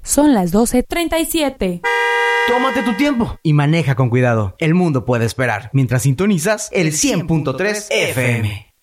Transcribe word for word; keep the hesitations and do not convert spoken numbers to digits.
Son las doce treinta y siete. Tómate tu tiempo y maneja con cuidado. El mundo puede esperar mientras sintonizas el cien punto tres F M.